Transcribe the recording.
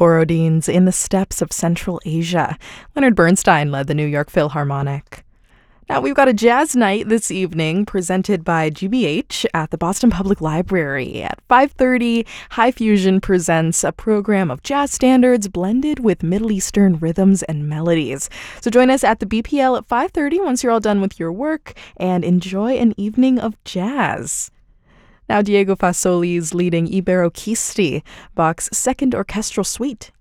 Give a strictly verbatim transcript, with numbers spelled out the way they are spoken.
Borodins in the Steppes of Central Asia. Leonard Bernstein led the New York Philharmonic. Now, we've got a jazz night this evening presented by G B H at the Boston Public Library. At five thirty, High Fusion presents a program of jazz standards blended with Middle Eastern rhythms and melodies. So join us at the B P L at five thirty once you're all done with your work and enjoy an evening of jazz. Now, Diego Fasoli's leading Ibero Kisti, Bach's Second Orchestral Suite.